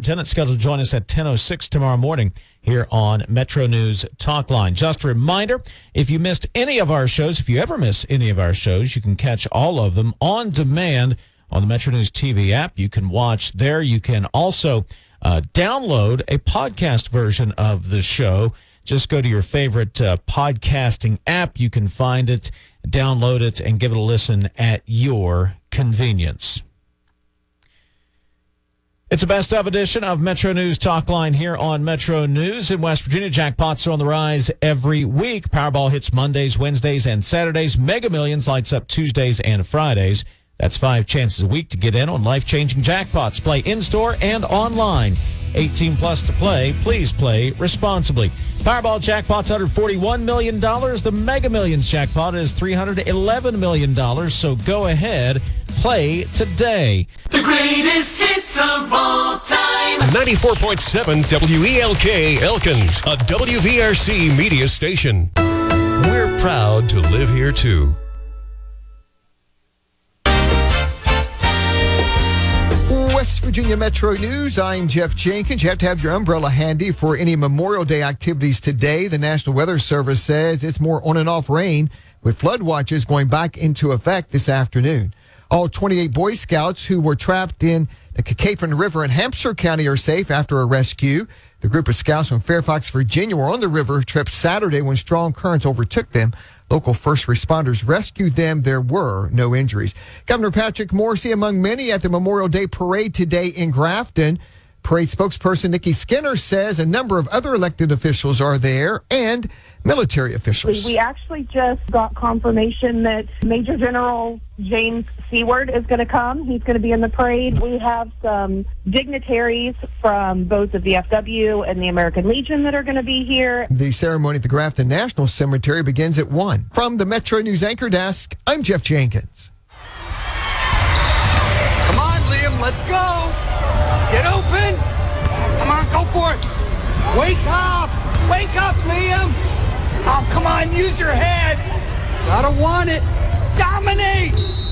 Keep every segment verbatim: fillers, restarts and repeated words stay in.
Superintendent scheduled to join us at ten oh six tomorrow morning here on Metro News Talkline. Just a reminder, if you missed any of our shows, if you ever miss any of our shows, you can catch all of them on demand on the Metro News T V app. You can watch there. You can also uh, download a podcast version of the show. Just go to your favorite uh, podcasting app. You can find it, download it, and give it a listen at your convenience. It's a best of edition of Metro News Talkline here on Metro News. In West Virginia, jackpots are on the rise every week. Powerball hits Mondays, Wednesdays, and Saturdays. Mega Millions lights up Tuesdays and Fridays. That's five chances a week to get in on life-changing jackpots. Play in-store and online. eighteen plus to play. Please play responsibly. Powerball jackpot's one hundred forty-one million dollars. The Mega Millions jackpot is three hundred eleven million dollars. So go ahead, play today. The greatest hits of all time. ninety-four point seven W E L K Elkins, a W V R C media station. We're proud to live here too. West Virginia Metro News, I'm Jeff Jenkins. You have to have your umbrella handy for any Memorial Day activities today. The National Weather Service says it's more on and off rain, with flood watches going back into effect this afternoon. All twenty-eight Boy Scouts who were trapped in the Capon River in Hampshire County are safe after a rescue. The group of scouts from Fairfax, Virginia were on the river trip Saturday when strong currents overtook them. Local first responders rescued them. There were no injuries. Governor Patrick Morrisey among many at the Memorial Day Parade today in Grafton. Parade spokesperson Nikki Skinner says a number of other elected officials are there and military officials. We actually just got confirmation that Major General James Seward is going to come. He's going to be in the parade. We have some dignitaries from both of the F W and the American Legion that are going to be here. The ceremony at the Grafton National Cemetery begins at one. From the Metro News Anchor Desk, I'm Jeff Jenkins. Come on, Liam, let's go. Get open. Come on, go for it. Wake up. Wake up, Liam. Oh, come on, use your head. Gotta want it. Dominate.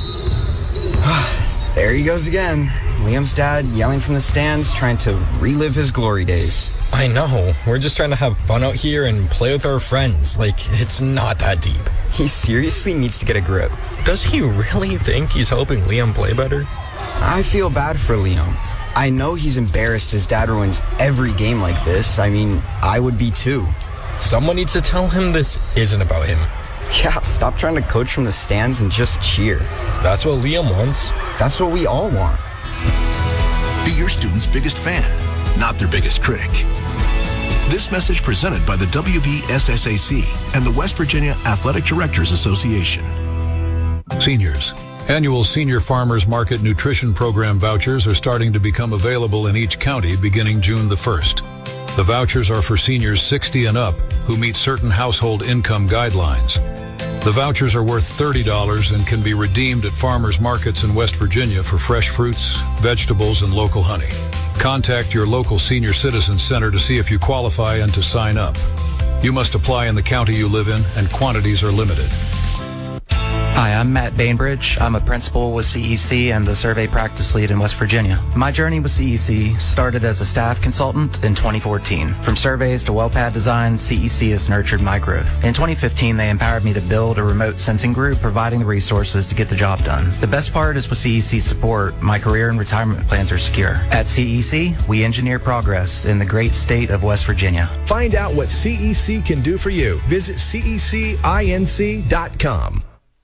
There he goes again. Liam's dad yelling from the stands, trying to relive his glory days. I know. We're just trying to have fun out here and play with our friends. Like, it's not that deep. He seriously needs to get a grip. Does he really think he's helping Liam play better? I feel bad for Liam. I know he's embarrassed his dad ruins every game like this. I mean, I would be too. Someone needs to tell him this isn't about him. Yeah, stop trying to coach from the stands and just cheer. That's what Liam wants. That's what we all want. Be your student's biggest fan, not their biggest critic. This message presented by the W V S S A C and the West Virginia Athletic Directors Association. Seniors. Annual Senior Farmers Market Nutrition Program vouchers are starting to become available in each county beginning June the first. The vouchers are for seniors sixty and up who meet certain household income guidelines. The vouchers are worth thirty dollars and can be redeemed at farmers markets in West Virginia for fresh fruits, vegetables, and local honey. Contact your local senior citizen center to see if you qualify and to sign up. You must apply in the county you live in, and quantities are limited. Hi, I'm Matt Bainbridge. I'm a principal with C E C and the survey practice lead in West Virginia. My journey with C E C started as a staff consultant in twenty fourteen. From surveys to well pad design, C E C has nurtured my growth. In twenty fifteen, they empowered me to build a remote sensing group, providing the resources to get the job done. The best part is with C E C support, my career and retirement plans are secure. At C E C, we engineer progress in the great state of West Virginia. Find out what C E C can do for you. Visit C E C inc dot com.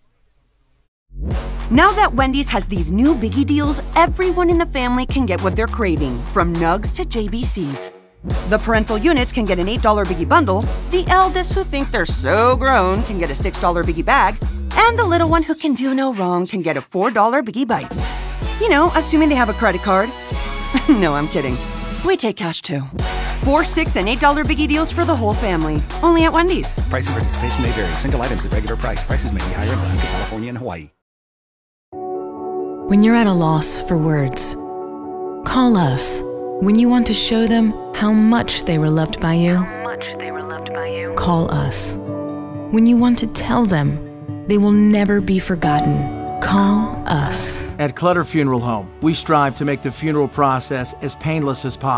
Now that Wendy's has these new biggie deals, everyone in the family can get what they're craving, from nugs to J B Cs. The parental units can get an eight dollar biggie bundle, the eldest who think they're so grown can get a six dollar biggie bag, and the little one who can do no wrong can get a four dollar biggie bites. You know, assuming they have a credit card. No, I'm kidding. We take cash too. Four, six, and eight dollar biggie deals for the whole family. Only at Wendy's. Price and participation may vary. Single items at regular price. Prices may be higher in Alaska, California, and Hawaii. When you're at a loss for words, call us. When you want to show them how much they were loved by you, how much they were loved by you, call us. When you want to tell them they will never be forgotten, call us. At Clutter Funeral Home, we strive to make the funeral process as painless as possible.